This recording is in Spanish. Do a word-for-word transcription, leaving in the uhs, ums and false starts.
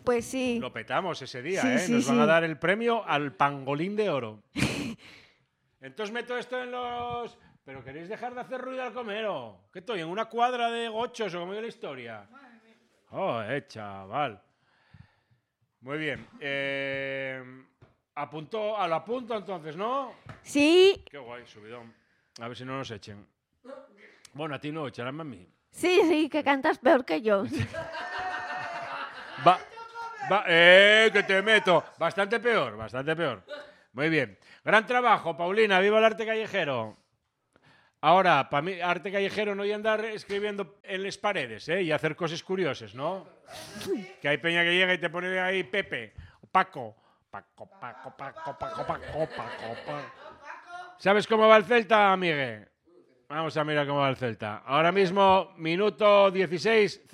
Pues sí. Lo petamos ese día, Sí, ¿eh? sí, Nos van sí. a dar el premio al pangolín de oro. Entonces meto esto en los... Pero queréis dejar de hacer ruido al comer, ¿o? ¿Qué estoy? ¿En una cuadra de gochos o como es la historia? Oh, eh, chaval. Muy bien. Eh, apuntó, a lo apunto entonces, ¿no? Sí, Qué guay, subidón. A ver si no nos echen. Bueno, a ti no, echarán a mí. sí, sí, que cantas peor que yo. Va, va, eh, que te meto. Bastante peor, bastante peor. Muy bien. Gran trabajo, Paulina. Viva el arte callejero. Ahora, para mí, arte callejero no hay andar escribiendo en las paredes, ¿eh? Y hacer cosas curiosas, ¿no? Que hay peña que llega y te pone ahí Pepe, Paco, Paco, Paco, Paco, Paco, Paco, Paco, Paco. ¿Sabes cómo va el Celta, Miguel? Vamos a mirar cómo va el Celta. Ahora mismo, minuto dieciséis.